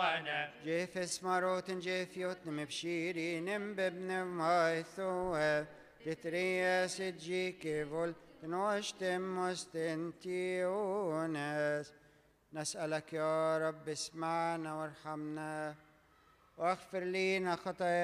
وانا جيفس ماروت جيفيوت مبشيرين بابن مايثو تترياس جيكي فول نوشتم مستنتيونس. نسألك يا رب اسمعنا وارحمنا واغفر لنا خطايانا